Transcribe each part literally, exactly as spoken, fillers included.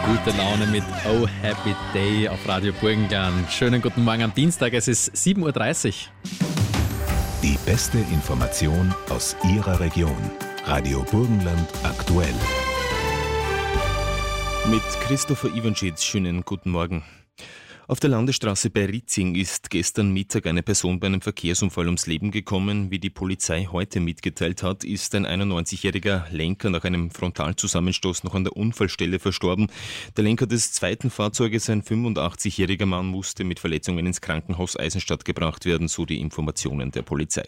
Gute Laune mit Oh Happy Day auf Radio Burgenland. Schönen guten Morgen am Dienstag, es ist sieben Uhr dreißig. Die beste Information aus Ihrer Region. Radio Burgenland aktuell. Mit Christopher Iwanschitz, schönen guten Morgen. Auf der Landesstraße bei Ritzing ist gestern Mittag eine Person bei einem Verkehrsunfall ums Leben gekommen. Wie die Polizei heute mitgeteilt hat, ist ein einundneunzigjähriger Lenker nach einem Frontalzusammenstoß noch an der Unfallstelle verstorben. Der Lenker des zweiten Fahrzeuges, ein fünfundachtzigjähriger Mann, musste mit Verletzungen ins Krankenhaus Eisenstadt gebracht werden, so die Informationen der Polizei.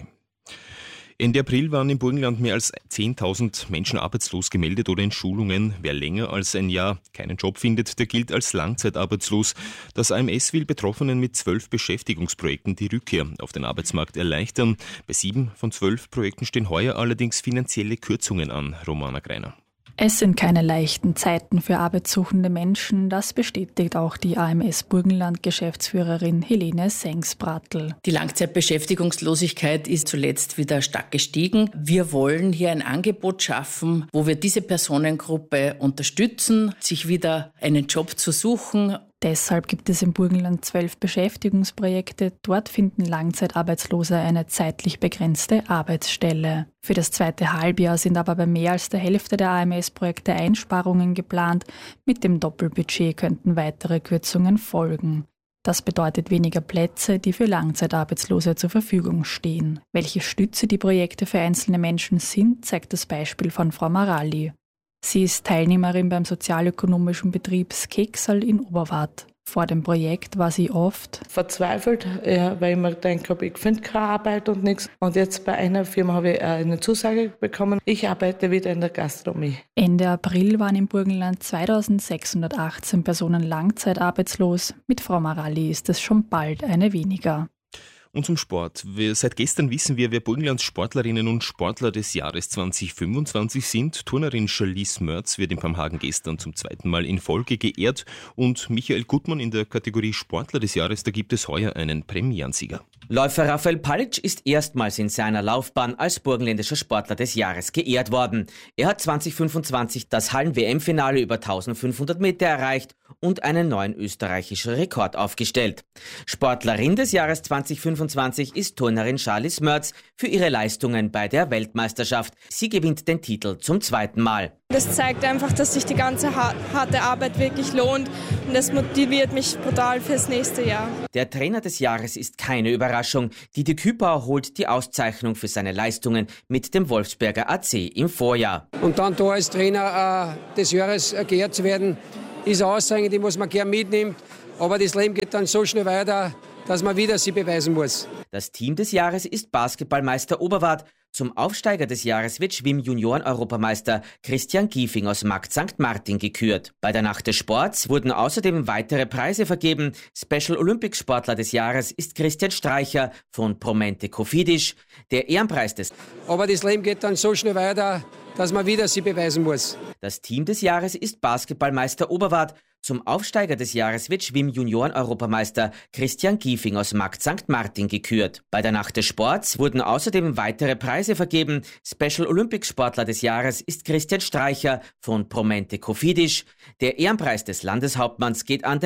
Ende April waren im Burgenland mehr als zehntausend Menschen arbeitslos gemeldet oder in Schulungen. Wer länger als ein Jahr keinen Job findet, der gilt als langzeitarbeitslos. Das A M S will Betroffenen mit zwölf Beschäftigungsprojekten die Rückkehr auf den Arbeitsmarkt erleichtern. Bei sieben von zwölf Projekten stehen heuer allerdings finanzielle Kürzungen an. Romana Greiner. Es sind keine leichten Zeiten für arbeitssuchende Menschen, das bestätigt auch die A M S Burgenland-Geschäftsführerin Helene Sengsbratl. Die Langzeitbeschäftigungslosigkeit ist zuletzt wieder stark gestiegen. Wir wollen hier ein Angebot schaffen, wo wir diese Personengruppe unterstützen, sich wieder einen Job zu suchen. Deshalb gibt es im Burgenland zwölf Beschäftigungsprojekte. Dort finden Langzeitarbeitslose eine zeitlich begrenzte Arbeitsstelle. Für das zweite Halbjahr sind aber bei mehr als der Hälfte der A M S-Projekte Einsparungen geplant. Mit dem Doppelbudget könnten weitere Kürzungen folgen. Das bedeutet weniger Plätze, die für Langzeitarbeitslose zur Verfügung stehen. Welche Stütze die Projekte für einzelne Menschen sind, zeigt das Beispiel von Frau Maralli. Sie ist Teilnehmerin beim sozialökonomischen Betrieb Skeksal in Oberwart. Vor dem Projekt war sie oft verzweifelt, weil ich mir gedacht habe, ich finde keine Arbeit und nichts. Und jetzt bei einer Firma habe ich eine Zusage bekommen, ich arbeite wieder in der Gastronomie. Ende April waren im Burgenland zweitausendsechshundertachtzehn Personen langzeitarbeitslos. Mit Frau Maralli ist es schon bald eine weniger. Und zum Sport. Wir, seit gestern wissen wir, wer Burgenlands Sportlerinnen und Sportler des Jahres zwanzig fünfundzwanzig sind. Turnerin Charlize Mörz wird in Pamhagen gestern zum zweiten Mal in Folge geehrt. Und Michael Gutmann in der Kategorie Sportler des Jahres, da gibt es heuer einen Premierensieger. Läufer Raphael Palic ist erstmals in seiner Laufbahn als burgenländischer Sportler des Jahres geehrt worden. Er hat zwanzig fünfundzwanzig das Hallen-W M-Finale über eintausendfünfhundert Meter erreicht und einen neuen österreichischen Rekord aufgestellt. Sportlerin des Jahres zwanzig fünfundzwanzig ist Turnerin Charlize Mörz für ihre Leistungen bei der Weltmeisterschaft. Sie gewinnt den Titel zum zweiten Mal. Das zeigt einfach, dass sich die ganze harte Arbeit wirklich lohnt und das motiviert mich brutal fürs nächste Jahr. Der Trainer des Jahres ist keine Überraschung. Didi Küpper holt die Auszeichnung für seine Leistungen mit dem Wolfsberger A C im Vorjahr. Und dann da als Trainer äh, des Jahres äh, geehrt zu werden, ist eine Aussage, die muss man gerne mitnehmen. Aber das Leben geht dann so schnell weiter, dass man wieder sie beweisen muss. Das Team des Jahres ist Basketballmeister Oberwart. Zum Aufsteiger des Jahres wird Schwimm-Junioren-Europameister Christian Giefing aus Markt Sankt Martin gekürt. Bei der Nacht des Sports wurden außerdem weitere Preise vergeben. Special Olympics Sportler des Jahres ist Christian Streicher von Promente Kofidis. Der Ehrenpreis des Aber das Leben geht dann so schnell weiter, dass man wieder sie beweisen muss. Das Team des Jahres ist Basketballmeister Oberwart. Zum Aufsteiger des Jahres wird Schwimm-Junioren-Europameister Christian Giefing aus Markt Sankt Martin gekürt. Bei der Nacht des Sports wurden außerdem weitere Preise vergeben. Special Olympics Sportler des Jahres ist Christian Streicher von Promente Kofidis. Der Ehrenpreis des Landeshauptmanns geht an den